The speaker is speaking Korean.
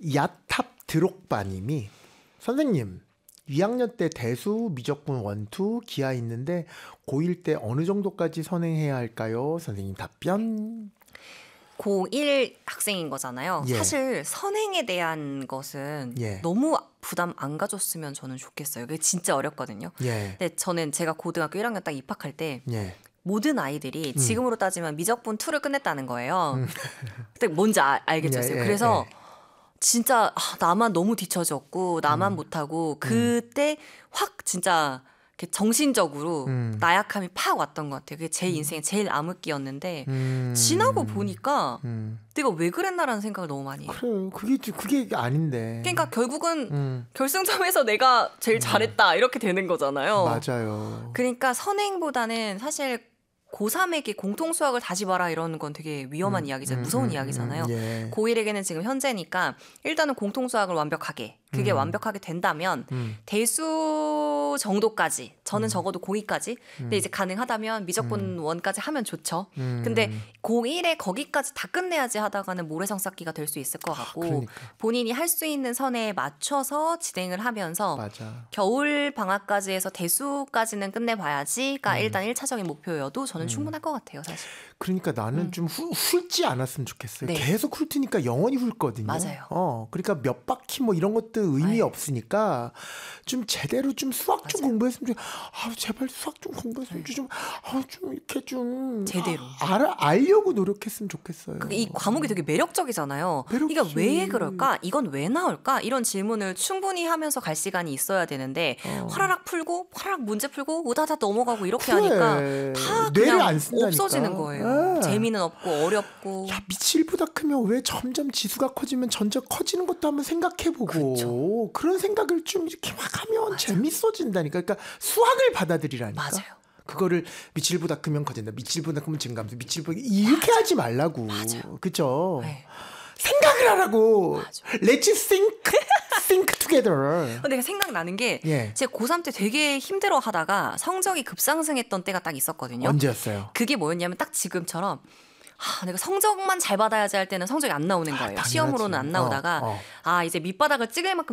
야탑 드록바님이 선생님 2학년 때 대수 미적분 원투 기하 있는데 고1 때 어느 정도까지 선행해야 할까요? 선생님 답변. 고1 학생인 거잖아요. 예. 사실 선행에 대한 것은 예. 너무 부담 안 가졌으면 저는 좋겠어요. 그게 진짜 어렵거든요. 예. 근데 저는 제가 고등학교 1학년 딱 입학할 때 예. 모든 아이들이 지금으로 따지면 미적분 2를 끝냈다는 거예요. 그때 뭔지 알겠죠? 예, 예, 그래서 예. 진짜 나만 너무 뒤처졌고 나만 못하고 그때 확 진짜 이렇게 정신적으로 나약함이 팍 왔던 것 같아요. 그게 제 인생의 제일 암흑기였는데 지나고 보니까 내가 왜 그랬나라는 생각을 너무 많이 해요. 그래, 그게 아닌데. 그러니까 결국은 결승점에서 내가 제일 잘했다 이렇게 되는 거잖아요. 맞아요. 그러니까 선행보다는 사실 고3에게 공통수학을 다시 봐라 이러는 건 되게 위험한 이야기잖아요. 무서운 이야기잖아요. 예. 고1에게는 지금 현재니까 일단은 공통수학을 완벽하게 그게 완벽하게 된다면 대수 정도까지 저는 적어도 고2까지 근데 이제 가능하다면 미적분 1까지 하면 좋죠. 근데 고1에 거기까지 다 끝내야지 하다가는 모래성 쌓기가 될 수 있을 것 같고 그러니까. 본인이 할 수 있는 선에 맞춰서 진행을 하면서 맞아. 겨울 방학까지 해서 대수까지는 끝내봐야지가 일단 1차적인 목표여도 저는 충분할 것 같아요, 사실. 그러니까 나는 좀 훑지 않았으면 좋겠어요. 네. 계속 훑으니까 영원히 훑거든요. 맞아요. 그러니까 몇 바퀴 뭐 이런 것도 의미 없으니까 좀 제대로 좀 수학 좀 공부했으면 좋겠어요. 제발 수학 좀 공부했으면 좀 이렇게 좀 제대로. 알려고 노력했으면 좋겠어요. 이 과목이 되게 매력적이잖아요. 매력이지. 이게 왜 그럴까? 이건 왜 나올까? 이런 질문을 충분히 하면서 갈 시간이 있어야 되는데 화라락 풀고 화라락 문제 풀고 우다다 넘어가고 이렇게 하니까 다 뇌를 그냥 안 쓴다니까. 없어지는 거예요. 재미는 없고 어렵고. 야, 미칠보다 크면 왜 점점 지수가 커지면 점점 커지는 것도 한번 생각해보고 그렇죠. 그런 생각을 좀 이렇게 막 하면 재밌어진다니까. 그러니까 수학을 받아들이라니까. 맞아요. 그거를 미칠보다 크면 커진다. 미칠보다 크면 증감수. 미칠보다 이렇게 하지 말라고. 그죠? 네. 생각을 하라고. 맞아. Let's think together. 내가 생각나는 게 예. 제가 고3 때 되게 힘들어 하다가 성적이 급상승했던 때가 딱 있었거든요. 언제였어요? 그게 뭐였냐면 딱 지금처럼 내가 성적만 잘 받아야지 할 때는 성적이 안 나오는 거예요. 당연하지. 시험으로는 안 나오다가 이제 밑바닥을 찍을 만큼